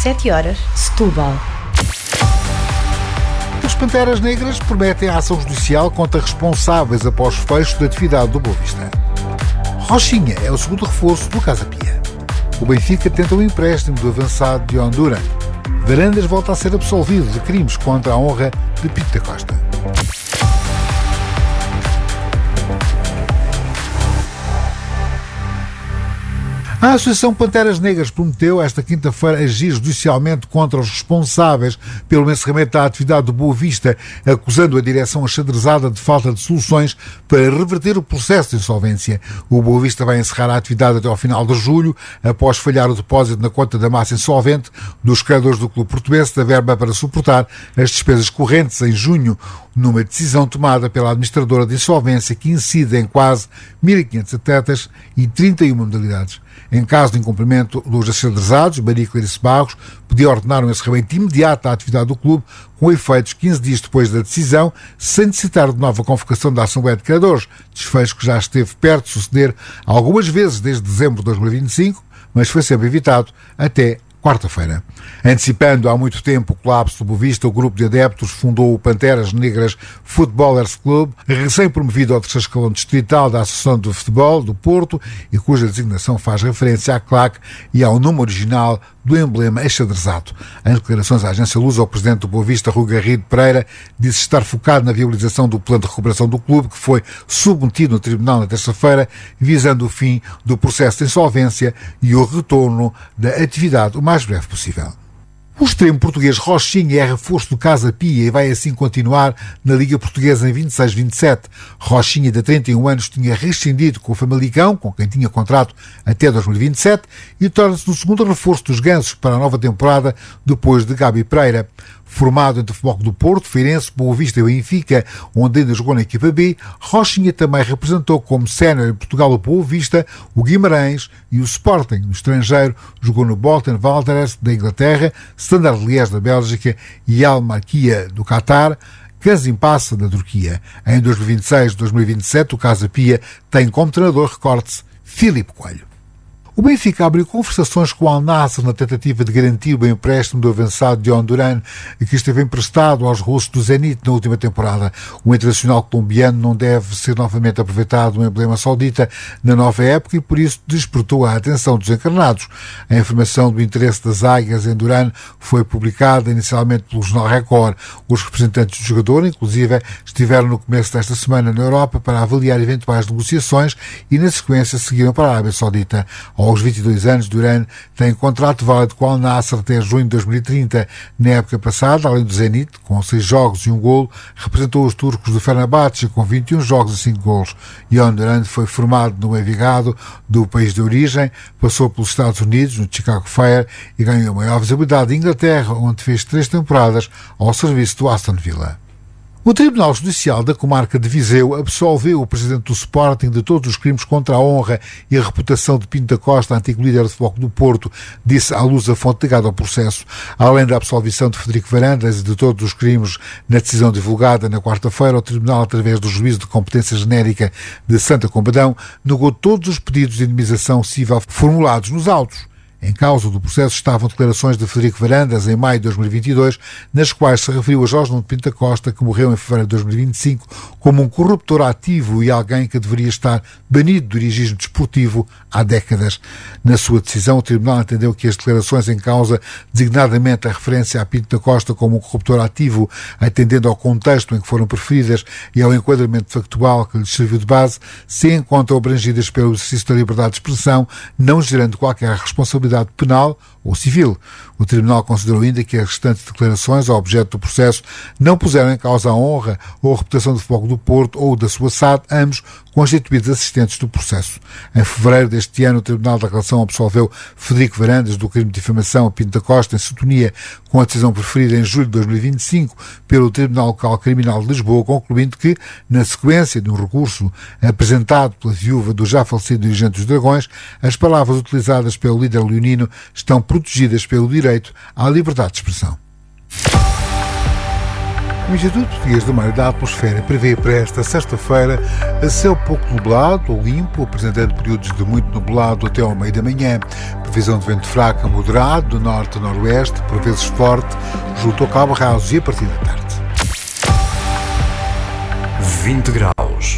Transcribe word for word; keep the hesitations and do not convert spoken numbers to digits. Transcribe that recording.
sete horas, Setúbal. Os Panteras Negras prometem a ação judicial contra responsáveis após fecho da atividade do Boa Vista. Rochinha é o segundo reforço do Casa Pia. O Benfica tenta o empréstimo do avançado John Duran. Varandas volta a ser absolvido de crimes contra a honra de Pinto da Costa. A Associação Panteras Negras prometeu esta quinta-feira agir judicialmente contra os responsáveis pelo encerramento da atividade do Boa Vista, acusando a direção achadrezada de falta de soluções para reverter o processo de insolvência. O Boa Vista vai encerrar a atividade até ao final de julho, após falhar o depósito na conta da massa insolvente dos credores do clube português da verba para suportar as despesas correntes em junho, numa decisão tomada pela administradora de insolvência que incide em quase mil e quinhentos atletas e trinta e uma modalidades. Em caso de incumprimento dos achadrezados, Maria Clarice Barros podia ordenar um encerramento imediato da atividade do clube, com efeitos quinze dias depois da decisão, sem necessitar de nova convocação da Assembleia de Credores, desfecho que já esteve perto de suceder algumas vezes desde dezembro de dois mil e vinte e cinco, mas foi sempre evitado até quarta-feira. Antecipando há muito tempo o colapso do Boa Vista, o grupo de adeptos fundou o Panteras Negras Footballers Club, recém-promovido ao terceiro escalão distrital da Associação de Futebol do Porto, e cuja designação faz referência à claque e ao nome original do emblema achadrezado. Em declarações à agência Lusa, o presidente do Boa Vista, Rui Garrido Pereira, disse estar focado na viabilização do plano de recuperação do clube, que foi submetido no tribunal na terça-feira, visando o fim do processo de insolvência e o retorno da atividade o mais breve possível. O extremo português Rochinha é reforço do Casa Pia e vai assim continuar na Liga Portuguesa em vinte e seis vinte e sete. Rochinha, de trinta e um anos, tinha rescindido com o Famalicão, com quem tinha contrato até dois mil e vinte e sete, e torna-se no segundo reforço dos Gansos para a nova temporada, depois de Gabi Pereira. Formado entre o Futebol Clube do Porto, Feirense, Boa Vista e Benfica, onde ainda jogou na equipa B, Rochinha também representou como sénior em Portugal o Boa Vista, o Guimarães e o Sporting. No estrangeiro, jogou no Bolton Wanderers da Inglaterra, Standard Liège da Bélgica e Al Marquia do Qatar, Gaziantep da Turquia. Em dois mil e vinte e seis e dois mil e vinte e sete, o Casa Pia tem como treinador, recorde-se, Filipe Coelho. O Benfica abriu conversações com o Al Nassr na tentativa de garantir o empréstimo do avançado John Duran, que esteve emprestado aos russos do Zenit na última temporada. O internacional colombiano não deve ser novamente aproveitado no emblema saudita na nova época e por isso despertou a atenção dos encarnados. A informação do interesse das Águias em Duran foi publicada inicialmente pelo jornal Record. Os representantes do jogador, inclusive, estiveram no começo desta semana na Europa para avaliar eventuais negociações e, na sequência, seguiram para a Arábia Saudita. Aos vinte e dois anos, Duran tem contrato válido com o Al Nassr até junho de dois mil e trinta. Na época passada, além do Zenit, com seis jogos e um golo, representou os turcos do Fenerbahçe com vinte e um jogos e cinco golos. John Duran foi formado no Envigado, do país de origem, passou pelos Estados Unidos, no Chicago Fire, e ganhou maior visibilidade em Inglaterra, onde fez três temporadas ao serviço do Aston Villa. O Tribunal Judicial da Comarca de Viseu absolveu o presidente do Sporting de todos os crimes contra a honra e a reputação de Pinto da Costa, antigo líder do Futebol Clube do Porto, disse à luz a fonte ligada ao processo. Além da absolvição de Frederico Varandas e de todos os crimes na decisão divulgada na quarta-feira, o Tribunal, através do Juízo de Competência Genérica de Santa Combadão, negou todos os pedidos de indemnização civil formulados nos autos. Em causa do processo estavam declarações de Frederico Varandas em maio de dois mil e vinte e dois, nas quais se referiu a Jorge Nuno Pinto da Costa, que morreu em fevereiro de dois mil e vinte e cinco, como um corruptor ativo e alguém que deveria estar banido do dirigismo desportivo há décadas. Na sua decisão, o Tribunal entendeu que as declarações em causa, designadamente a referência a Pinto da Costa como um corruptor ativo, atendendo ao contexto em que foram preferidas e ao enquadramento factual que lhes serviu de base, se encontram abrangidas pelo exercício da liberdade de expressão, não gerando qualquer responsabilidade penal ou civil. O Tribunal considerou ainda que as restantes declarações ao objeto do processo não puseram em causa a honra ou a reputação do Futebol Clube do Porto ou da sua S A D, ambos constituídos assistentes do processo. Em fevereiro deste ano, o Tribunal da Relação absolveu Frederico Varandas do crime de difamação a Pinto da Costa, em sintonia com a decisão preferida em julho de dois mil e vinte e cinco pelo Tribunal Local Criminal de Lisboa, concluindo que, na sequência de um recurso apresentado pela viúva do já falecido dirigente dos Dragões, as palavras utilizadas pelo líder leonino estão protegidas pelo direito à liberdade de expressão. O Instituto Português do Mar e da Atmosfera prevê para esta sexta-feira céu pouco nublado ou limpo, apresentando períodos de muito nublado até ao meio da manhã. Previsão de vento fraco a moderado, do norte a noroeste, por vezes forte, junto ao Cabo Raso e a partir da tarde. vinte graus.